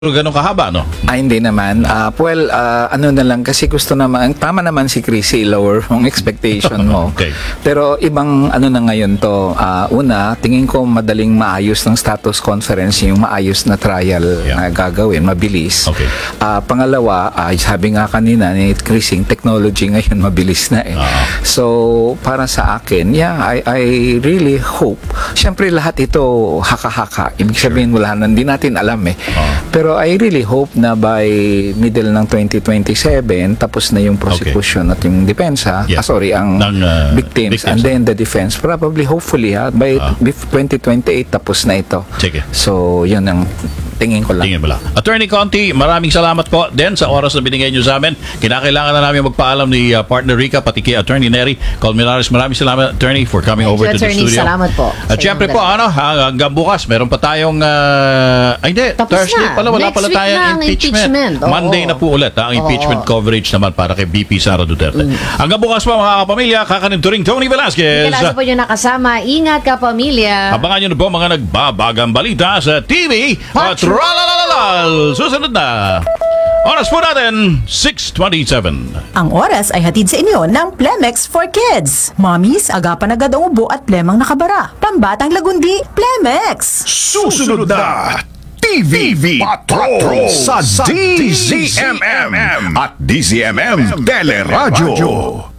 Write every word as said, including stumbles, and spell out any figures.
ganun kahaba, no? Ah, hindi naman. Ah, well, ah, ano na lang, kasi gusto naman, tama naman si Chrissy, lower yung expectation mo. Okay. Pero ibang ano na ngayon to, ah, una, tingin ko madaling maayos ng status conference yung maayos na trial Yeah. na gagawin, mabilis. Okay. Ah, pangalawa, ah, sabi nga kanina ni Chrissy, technology ngayon mabilis na eh. Ah. So, para sa akin, yeah, I, I really hope. Siyempre lahat ito haka-haka. Ibig sabihin wala na, hindi natin alam eh. Ah. Pero I really hope na by middle ng twenty twenty-seven tapos na yung prosecution at yung depensa, Yeah. ah, sorry, ang Ng, uh, victims, victims. and then the defense. Probably, hopefully, ha, by Ah. bef- twenty twenty-eight tapos na ito. Sige. So, yun ang tingin ko lang. Tingin mo lang. Attorney Conti, maraming salamat po din sa oras na binigay nyo sa amin. Kinakailangan na namin magpaalam ni uh, partner Rica, pati kay Attorney Neri Colmenares. Maraming salamat, Attorney, for coming Thank over you, to the Attorney. studio. Salamat po At sa syempre inyong po, ano, hanggang bukas, meron pa tayong, uh, ay hindi, Tapos Thursday na. pala, wala Next pala week tayong na ang impeachment. impeachment. Oo. Monday na po ulit, ha, ang impeachment Oo. coverage naman para kay B P Sara Duterte. Hanggang bukas po, mga kapamilya, kakanituring Tony Velasquez. Kalasa po yung nakasama. Ingat ka, pamilya. Abangan nyo na po mga nagbabagang balita sa T V at Tralalala. Susunod na. Oras po natin, six twenty-seven. Ang oras ay hatid sa inyo ng Plemex for Kids. Mommies, agapan agad ang ubo at plemang nakabara. Pambatang lagundi, Plemex! Susunod na T V Patrol sa D Z M M at D Z M M Teleradyo.